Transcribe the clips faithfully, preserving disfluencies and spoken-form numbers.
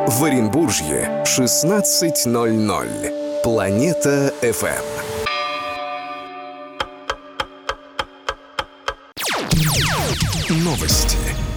В Оренбуржье шестнадцать ноль ноль. Планета эф эм. Новости.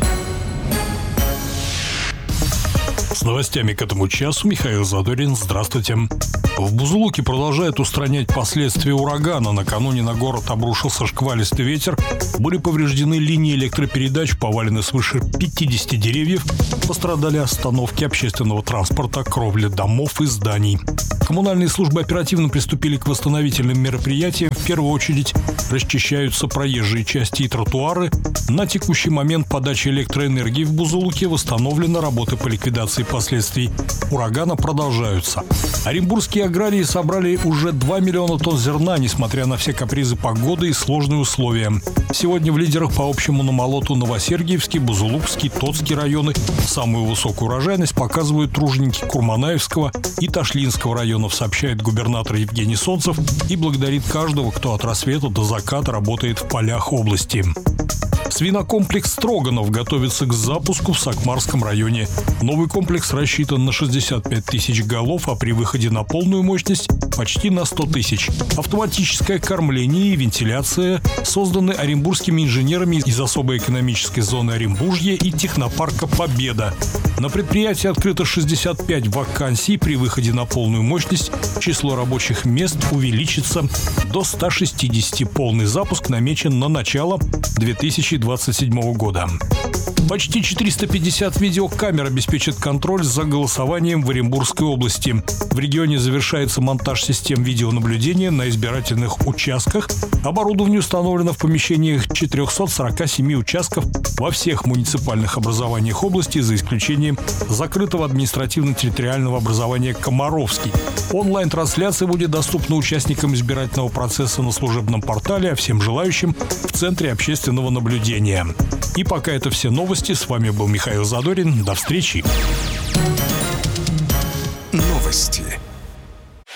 С новостями к этому часу Михаил Задорин. Здравствуйте. В Бузулуке продолжают устранять последствия урагана. Накануне на город обрушился шквалистый ветер. Были повреждены линии электропередач, повалены свыше пятидесяти деревьев. Пострадали остановки общественного транспорта, кровли домов и зданий. Коммунальные службы оперативно приступили к восстановительным мероприятиям. В первую очередь расчищаются проезжие части и тротуары. На текущий момент подачи электроэнергии в Бузулуке восстановлена. Работы по ликвидации последствий урагана продолжаются. Оренбургские аграрии собрали уже два миллиона тонн зерна, несмотря на все капризы погоды и сложные условия. Сегодня в лидерах по общему намолоту Новосергиевский, Бузулукский, Тотский районы. Самую высокую урожайность показывают труженики Курманаевского и Ташлинского районов, сообщает губернатор Евгений Солнцев и благодарит каждого, кто от рассвета до заката работает в полях области. Свинокомплекс Строганов готовится к запуску в Сакмарском районе. Новый комплекс рассчитан на шестьдесят пять тысяч голов, а при выходе на полную мощность почти на сто тысяч. Автоматическое кормление и вентиляция созданы оренбургскими инженерами из особой экономической зоны Оренбуржья и технопарка «Победа». На предприятии открыто шестьдесят пять вакансий. При выходе на полную мощность число рабочих мест увеличится до ста шестидесяти. Полный запуск намечен на начало две тысячи двадцать седьмого года. Почти четыреста пятьдесят видеокамер обеспечат контроль за голосованием в Оренбургской области. В регионе завершается монтаж систем видеонаблюдения на избирательных участках. Оборудование установлено в помещениях четырехсот сорока семи участков во всех муниципальных образованиях области, за исключением закрытого административно-территориального образования Комаровский. Онлайн-трансляция будет доступна участникам избирательного процесса на служебном портале, а всем желающим в Центре общественного наблюдения. И пока это все новости. С вами был Михаил Задорин. До встречи. Новости.